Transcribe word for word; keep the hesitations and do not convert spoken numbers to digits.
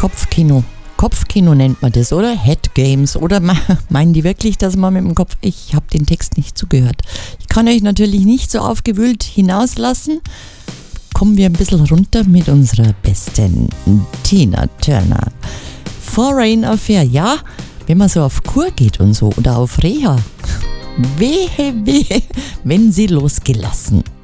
Kopfkino. Kopfkino nennt man das, oder? Head Games. Oder meinen die wirklich, dass man mit dem Kopf... Ich habe den Text nicht zugehört. Ich kann euch natürlich nicht so aufgewühlt hinauslassen. Kommen wir ein bisschen runter mit unserer besten Tina Turner. Foreign Affair. Ja, wenn man so auf Kur geht und so oder auf Reha. Wehe, wehe, wenn sie losgelassen